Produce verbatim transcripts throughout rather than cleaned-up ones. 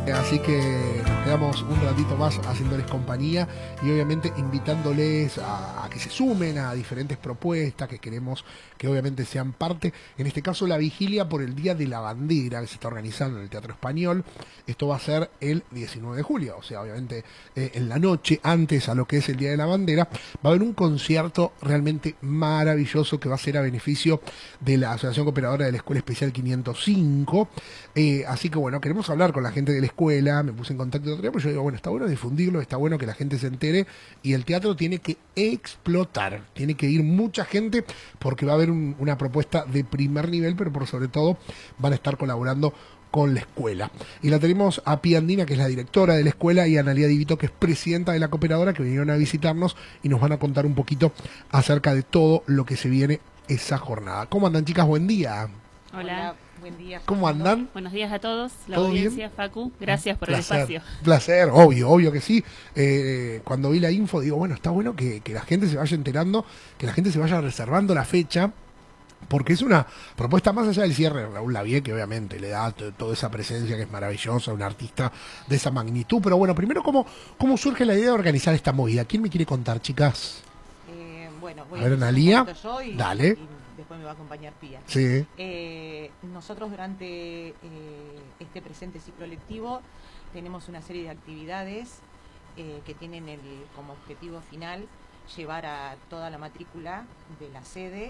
Así que nos quedamos un ratito más haciéndoles compañía y obviamente invitándoles a, a que se sumen a diferentes propuestas que queremos que obviamente sean parte. En este caso la vigilia por el Día de la Bandera que se está organizando en el Teatro Español. Esto va a ser el diecinueve de julio, o sea, obviamente eh, en la noche antes a lo que es el Día de la Bandera va a haber un concierto realmente maravilloso que va a ser a beneficio de la Asociación Cooperadora de la Escuela Especial quinientos cinco. Eh, así que bueno, queremos hablar con la gente de la escuela, me puse en contacto el otro día, pero yo digo, bueno, está bueno difundirlo, está bueno que la gente se entere y el teatro tiene que explotar, tiene que ir mucha gente porque va a haber un, una propuesta de primer nivel, pero por sobre todo van a estar colaborando con la escuela. Y la tenemos a Pía Andina, que es la directora de la escuela, y a Analía Divito, que es presidenta de la cooperadora, que vinieron a visitarnos y nos van a contar un poquito acerca de todo lo que se viene esa jornada. ¿Cómo andan, chicas? Buen día. Hola. Hola, buen día. ¿Cómo andan? Buenos días a todos, la ¿Todo audiencia, bien? Facu, gracias por Placer, el espacio. Placer, obvio, obvio que sí. Eh, cuando vi la info digo, bueno, está bueno que, que la gente se vaya enterando, que la gente se vaya reservando la fecha, porque es una propuesta más allá del cierre de Raúl Lavie, que obviamente le da toda esa presencia que es maravillosa, un artista de esa magnitud. Pero bueno, primero, ¿cómo, cómo surge la idea de organizar esta movida? ¿Quién me quiere contar, chicas? Eh, bueno, voy A ver, empezar Analía, un poquito yo y, dale. y después me va a acompañar Pía. Sí. Eh, nosotros durante eh, este presente ciclo lectivo tenemos una serie de actividades eh, que tienen el, como objetivo final llevar a toda la matrícula de la sede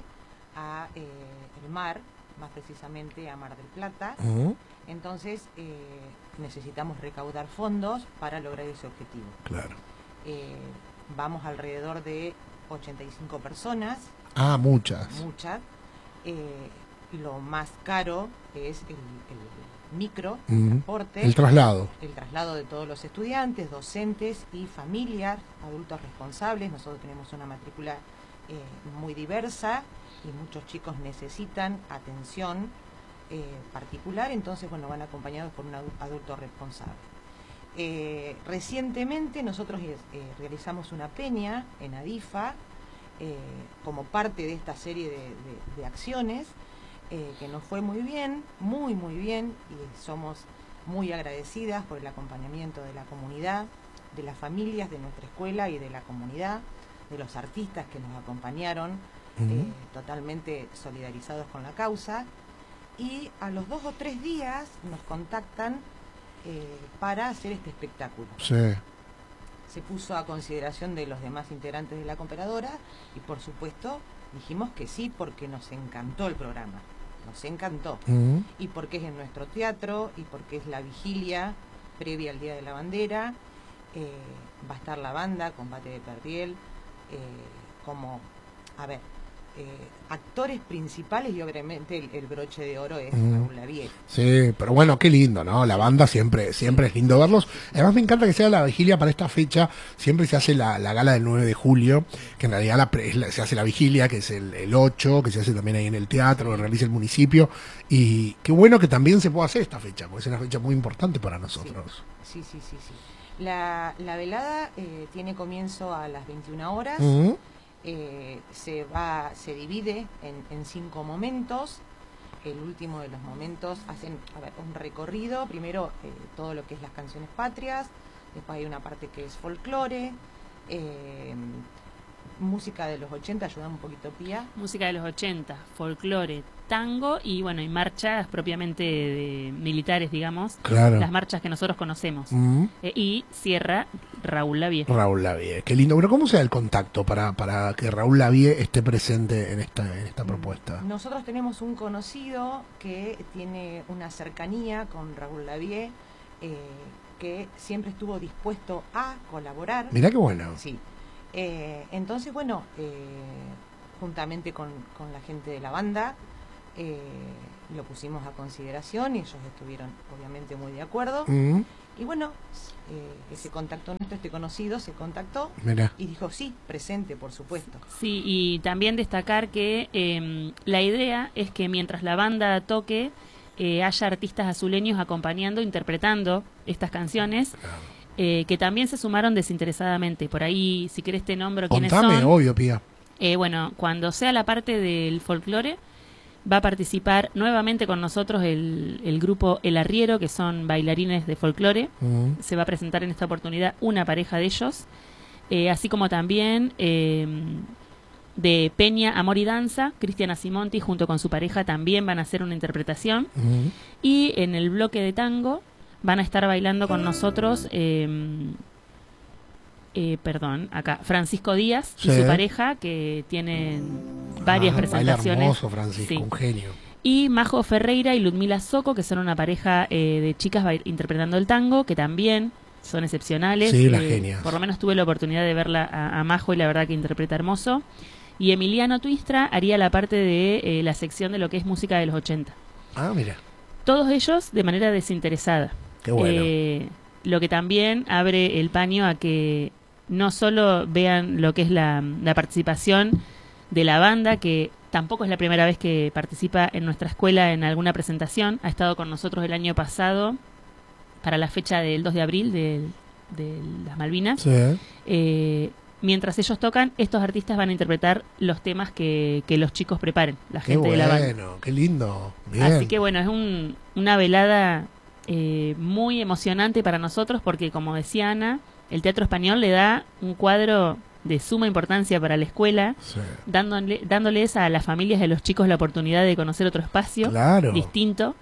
a eh, el mar, más precisamente a Mar del Plata. Uh-huh. Entonces eh, necesitamos recaudar fondos para lograr ese objetivo. Claro. Eh, vamos alrededor de ochenta y cinco personas. Ah, muchas. Muchas. Eh, lo más caro es el, el micro, el Uh-huh. transporte, El traslado. el traslado de todos los estudiantes, docentes y familias, adultos responsables. Nosotros tenemos una matrícula eh, muy diversa y muchos chicos necesitan atención eh, particular, entonces bueno, van acompañados por un adulto responsable. Eh, recientemente nosotros eh, realizamos una peña en Adifa eh, como parte de esta serie de, de, de acciones eh, que nos fue muy bien, muy muy bien, y somos muy agradecidas por el acompañamiento de la comunidad, de las familias de nuestra escuela y de la comunidad, de los artistas que nos acompañaron, uh-huh. eh, totalmente solidarizados con la causa, y a los dos o tres días nos contactan eh, para hacer este espectáculo. Sí. Se puso a consideración de los demás integrantes de la cooperadora y por supuesto dijimos que sí porque nos encantó el programa, nos encantó, Uh-huh. y porque es en nuestro teatro y porque es la vigilia previa al Día de la Bandera. Eh, va a estar la banda, Combate de Perdiel, eh, como, a ver, eh, actores principales, y obviamente el, el broche de oro es Mm. Raúl Lavie. Sí, pero bueno, qué lindo, ¿no? La banda siempre siempre es lindo verlos. Además me encanta que sea la vigilia para esta fecha. Siempre se hace la, la gala del nueve de julio, que en realidad la pre- es la- se hace la vigilia, que es el, el ocho, que se hace también ahí en el teatro, que realiza el municipio. Y qué bueno que también se pueda hacer esta fecha, porque es una fecha muy importante para nosotros. Sí, sí, sí, sí. La, la velada eh, tiene comienzo a las veintiuna horas. Uh-huh. Eh, se va, se divide en, en cinco momentos. El último de los momentos hacen, a ver, un recorrido. Primero eh, todo lo que es las canciones patrias. Después hay una parte que es folclore. Eh, música de los ochenta, ayudame un poquito, Pía. Música de los ochenta, folclore, tango y bueno, y marchas propiamente de militares, digamos, Claro. las marchas que nosotros conocemos. Uh-huh. Eh, y cierra Raúl Lavie. Raúl Lavie, qué lindo. Pero ¿cómo se da el contacto para, para que Raúl Lavie esté presente en esta, en esta propuesta? Nosotros tenemos un conocido que tiene una cercanía con Raúl Lavie, eh, que siempre estuvo dispuesto a colaborar. Mirá qué bueno. Sí. Eh, entonces, bueno, eh, juntamente con, con la gente de la banda, eh, lo pusimos a consideración y ellos estuvieron obviamente muy de acuerdo. Uh-huh. Y bueno, eh, ese contacto nuestro, este conocido, se contactó Mirá. y dijo sí, presente, por supuesto. Sí, y también destacar que eh, la idea es que mientras la banda toque, eh, haya artistas azuleños acompañando, interpretando estas canciones. Claro. Eh, que también se sumaron desinteresadamente. Por ahí, si querés te nombro quiénes Contame, son. obvio, Pía. Eh, bueno, cuando sea la parte del folclore, va a participar nuevamente con nosotros el, el grupo El Arriero, que son bailarines de folclore. Mm. Se va a presentar en esta oportunidad una pareja de ellos, eh, así como también eh, de Peña, Amor y Danza, Cristiana Simonti junto con su pareja también van a hacer una interpretación. Mm. Y en el bloque de tango van a estar bailando con nosotros, eh, eh, perdón, acá, Francisco Díaz y Sí. su pareja, que tienen varias Ah, presentaciones. Baila hermoso, Francisco, Sí. un genio. Y Majo Ferreira y Ludmila Soco, que son una pareja eh, de chicas bail- interpretando el tango, que también son excepcionales. Sí, las Eh, genias. Por lo menos tuve la oportunidad de verla a, a Majo y la verdad que interpreta hermoso. Y Emiliano Twistra haría la parte de eh, la sección de lo que es música de los ochenta. Ah, mira, Todos ellos de manera desinteresada. qué bueno. Eh, lo que también abre el paño a que no solo vean lo que es la, la participación de la banda, que tampoco es la primera vez que participa en nuestra escuela en alguna presentación. Ha estado con nosotros el año pasado para la fecha del dos de abril de, de las Malvinas. Sí. Eh, mientras ellos tocan, estos artistas van a interpretar los temas que, que los chicos preparen, la Qué gente de la banda. bueno, qué lindo. Bien. Así que bueno, es un, una velada eh, muy emocionante para nosotros porque, como decía Ana, el Teatro Español le da un cuadro de suma importancia para la escuela, Sí. dándole, dándoles a las familias de los chicos la oportunidad de conocer otro espacio Claro. distinto,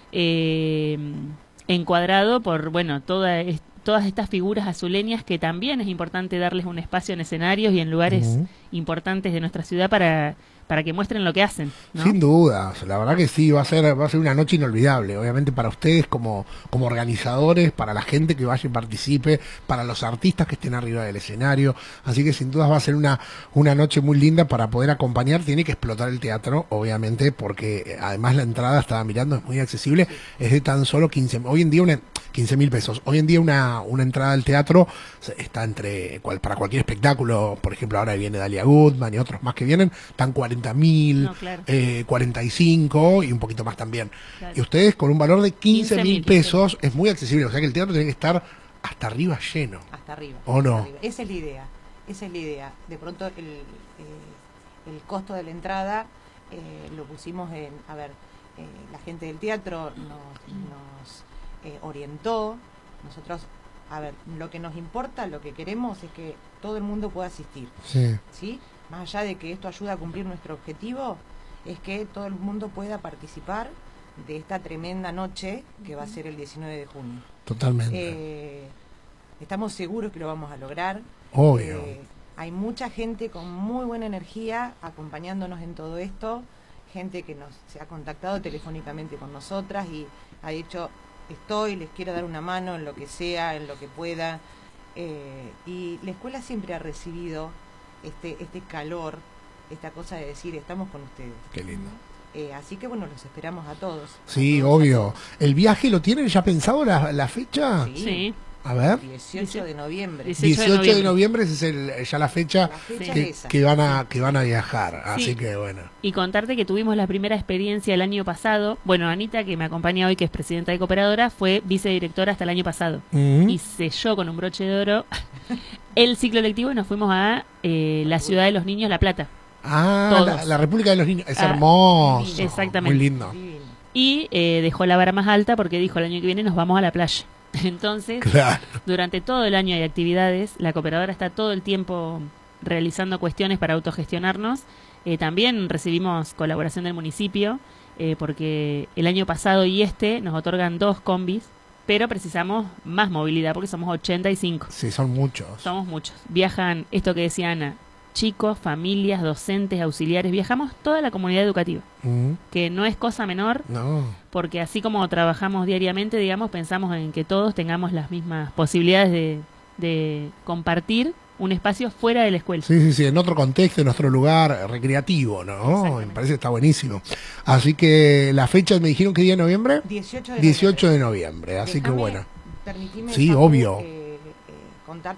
eh, encuadrado por, bueno, toda es- todas estas figuras azuleñas que también es importante darles un espacio en escenarios y en lugares Ujú. importantes de nuestra ciudad para, para que muestren lo que hacen, ¿no? Sin dudas, la verdad que sí, va a ser, va a ser una noche inolvidable, obviamente para ustedes como, como organizadores, para la gente que vaya y participe, para los artistas que estén arriba del escenario, así que sin dudas va a ser una, una noche muy linda para poder acompañar. Tiene que explotar el teatro, obviamente, porque eh, además la entrada, estaba mirando, es muy accesible, es de tan solo quince, hoy en día una quince mil pesos. Hoy en día una, una entrada al teatro se- está entre, cual, para cualquier espectáculo, por ejemplo ahora viene Dalia Goodman y otros más que vienen, están cuarenta mil, No, claro. eh, cuarenta y cinco y un poquito más también. Claro. Y ustedes con un valor de quince mil quince mil pesos es muy accesible, o sea que el teatro tiene que estar hasta arriba lleno. Hasta arriba. ¿O hasta no? arriba. Esa es la idea. Esa es la idea. De pronto el, eh, el costo de la entrada eh, lo pusimos en, a ver, eh, la gente del teatro nos, nos eh, orientó. Nosotros, a ver, lo que nos importa, lo que queremos es que todo el mundo pueda asistir, Sí. ¿sí? Más allá de que esto ayuda a cumplir nuestro objetivo, es que todo el mundo pueda participar de esta tremenda noche que va a ser el diecinueve de junio. Totalmente. Eh, estamos seguros que lo vamos a lograr. Obvio. Eh, hay mucha gente con muy buena energía acompañándonos en todo esto, gente que nos se ha contactado telefónicamente con nosotras y ha dicho, estoy, les quiero dar una mano en lo que sea, en lo que pueda. Eh, y la escuela siempre ha recibido este, este calor, esta cosa de decir, estamos con ustedes. Qué lindo. Eh, así que bueno, los esperamos a todos. Sí, a todos, a obvio. todos. ¿El viaje lo tienen ya pensado la, la fecha? Sí. Sí. A ver. dieciocho de noviembre. dieciocho de dieciocho de noviembre. noviembre esa es el- ya la fecha, La fecha que, es esa. que van a que van a viajar, así Sí. que bueno. Y contarte que tuvimos la primera experiencia el año pasado. Bueno, Anita, que me acompaña hoy, que es presidenta de Cooperadora, fue vicedirectora hasta el año pasado. Ujú. Y selló con un broche de oro el ciclo lectivo y nos fuimos a eh, la ciudad de los niños, La Plata. Ah, Todos. la, la República de los Niños, es Ah, hermoso, exactamente. muy lindo. Divino. Y eh, dejó la vara más alta porque dijo, el año que viene nos vamos a la playa. Entonces, Claro. durante todo el año hay actividades. La Cooperadora está todo el tiempo realizando cuestiones para autogestionarnos. Eh, también recibimos colaboración del municipio, eh, porque el año pasado y este nos otorgan dos combis, pero precisamos más movilidad porque somos ochenta y cinco. Sí, son muchos. Somos muchos. Viajan, esto que decía Ana, chicos, familias, docentes, auxiliares. Viajamos toda la comunidad educativa, Ujú. que no es cosa menor, No. porque así como trabajamos diariamente, digamos, pensamos en que todos tengamos las mismas posibilidades de, de compartir un espacio fuera de la escuela. Sí, sí, sí, en otro contexto, en otro lugar recreativo, ¿no? Exactamente. Me parece que está buenísimo. Así que la fecha, ¿me dijeron qué día de noviembre? dieciocho de dieciocho noviembre. de noviembre, así que Déjame, bueno. permitime, Sí, Facu, obvio. eh, eh, contar